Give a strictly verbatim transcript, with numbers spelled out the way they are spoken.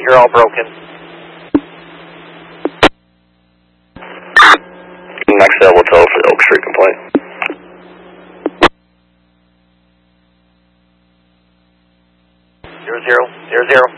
you're all broken. Next level tow for the Oak Street complaint. Zero zero, zero zero.